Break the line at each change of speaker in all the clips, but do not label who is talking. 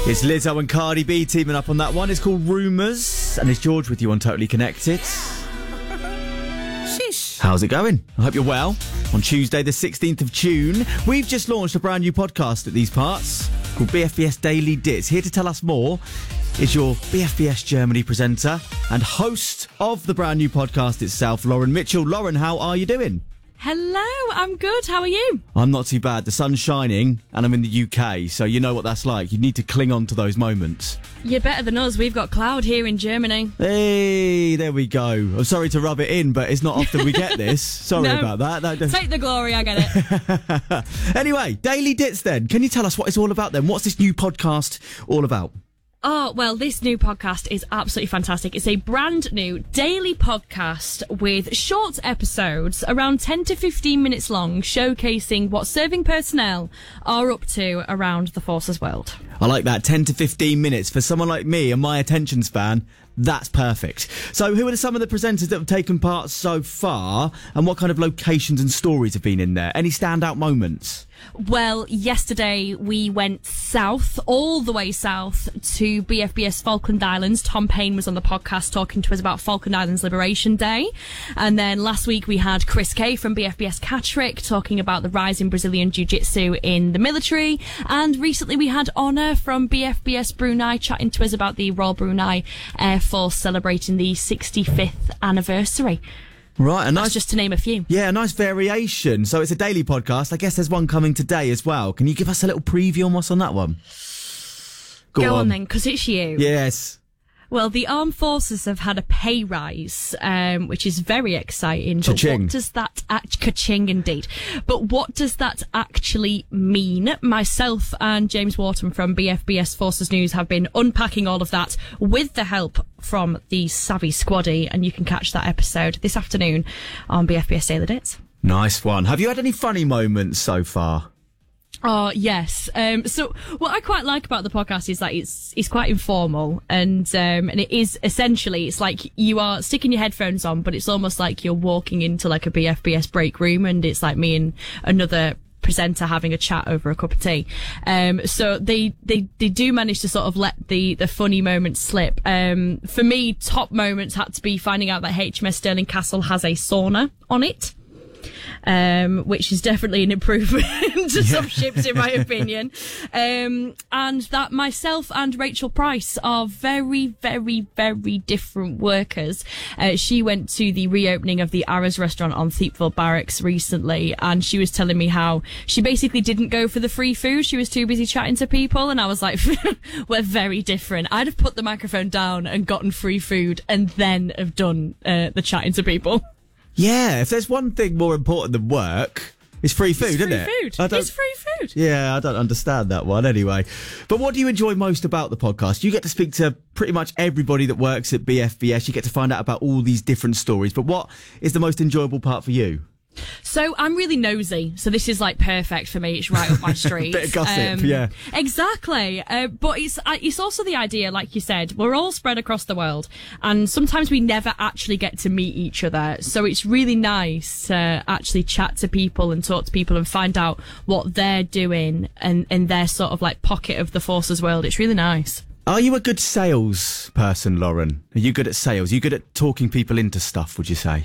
It's Lizzo and Cardi B teaming up on that one. It's called Rumours, and it's George with you on Totally Connected.
Shish.
How's it going? I hope you're well. On Tuesday, the 16th of June, we've just launched a brand new podcast at these parts called BFBS Daily Dits. Here to tell us more is your BFBS Germany presenter and host of the brand new podcast itself, Lauren Mitchell. Lauren, how are you doing?
Hello, I'm good. How are you?
I'm not too bad. The sun's shining and I'm in the UK, so you know what that's like. You need to cling on to those moments.
You're better than us. We've got cloud here in Germany.
Hey, there we go. I'm sorry to rub it in, but it's not often we get this. Sorry about that.
Take the glory, I get it.
Anyway, Daily Dits then. Can you tell us what it's all about then? What's this new podcast all about?
Oh, well, this new podcast is absolutely fantastic. It's a brand new daily podcast with short episodes, around 10 to 15 minutes long, showcasing what serving personnel are up to around the Forces world.
I like that, 10 to 15 minutes. For someone like me and my attention span, that's perfect. So who are some of the presenters that have taken part so far, and what kind of locations and stories have been in there? Any standout moments?
Well, yesterday we went south, all the way south to BFBS Falkland Islands. Tom Payne was on the podcast talking to us about Falkland Islands Liberation Day. And then last week we had Chris Kay from BFBS Catterick talking about the rise in Brazilian Jiu-Jitsu in the military. And recently we had Honor from BFBS Brunei chatting to us about the Royal Brunei Air Force celebrating the 65th anniversary.
Right, a nice,
that's just to name a few.
Yeah, a nice variation. So it's a daily podcast. I guess there's one coming today as well. Can you give us a little preview on what's on that one?
Go on then, because it's you.
Yes.
Well, the armed forces have had a pay rise, which is very exciting.
Cha-ching.
But what does that ka-ching indeed? But what does that actually mean? Myself and James Wharton from BFBS Forces News have been unpacking all of that with the help from the Savvy Squaddy, and you can catch that episode this afternoon on BFBS Daily Dits.
Nice one. Have you had any funny moments so far?
Oh, yes. So what I quite like about the podcast is that it's quite informal, and it is essentially, it's like you are sticking your headphones on, but it's almost like you're walking into like a BFBS break room, and it's like me and another presenter having a chat over a cup of tea. So they do manage to sort of let the funny moments slip. For me, top moments had to be finding out that HMS Stirling Castle has a sauna on it. Which is definitely an improvement to some ships, in my opinion. And that myself and Rachel Price are very, very, very different workers. She went to the reopening of the Arras restaurant on Thiepval Barracks recently, and she was telling me how she basically didn't go for the free food. She was too busy chatting to people, and I was like, we're very different. I'd have put the microphone down and gotten free food and then have done the chatting to people.
Yeah, if there's one thing more important than work, it's free food, isn't it?
It's free food.
Yeah, I don't understand that one anyway. But what do you enjoy most about the podcast? You get to speak to pretty much everybody that works at BFBS. You get to find out about all these different stories. But what is the most enjoyable part for you?
So I'm really nosy, so this is like perfect for me. It's right up my street.
Bit of gossip, yeah.
Exactly. But it's also the idea, like you said, we're all spread across the world, and sometimes we never actually get to meet each other. So it's really nice to actually chat to people and talk to people and find out what they're doing and their sort of like pocket of the Forces world. It's really nice.
Are you a good sales person, Lauren? Are you good at sales? Are you good at talking people into stuff, would you say?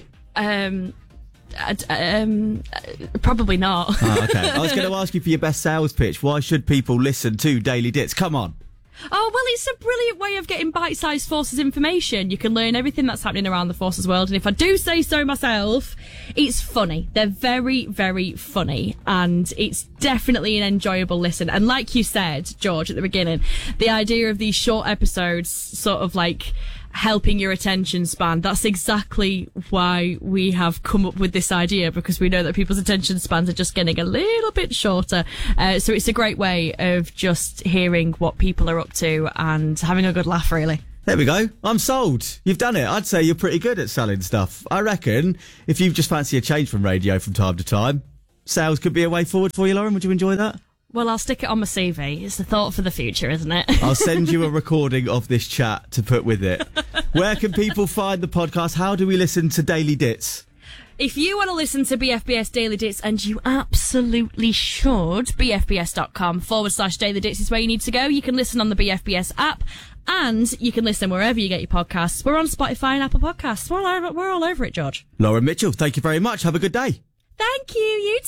Probably not.
Oh, okay. I was going to ask you for your best sales pitch. Why should people listen to Daily Dits? Come on.
Oh, well, it's a brilliant way of getting bite-sized Forces information. You can learn everything that's happening around the Forces world, and if I do say so myself, it's funny. They're very, very funny, and it's definitely an enjoyable listen. And like you said, George, at the beginning, the idea of these short episodes sort of like helping your attention span, that's exactly why we have come up with this idea, because we know that people's attention spans are just getting a little bit shorter. So it's a great way of just hearing what people are up to and having a good laugh, really.
There we go. I'm sold. You've done it. I'd say you're pretty good at selling stuff. I reckon if you just fancy a change from radio from time to time, sales could be a way forward for you, Lauren. Would you enjoy that?
Well, I'll stick it on my CV. It's a thought for the future, isn't it?
I'll send you a recording of this chat to put with it. Where can people find the podcast? How do we listen to Daily Dits?
If you want to listen to BFBS Daily Dits, and you absolutely should, bfbs.com/Daily Dits is where you need to go. You can listen on the BFBS app, and you can listen wherever you get your podcasts. We're on Spotify and Apple Podcasts. We're all over it, George.
Laura Mitchell, thank you very much. Have a good day.
Thank you. You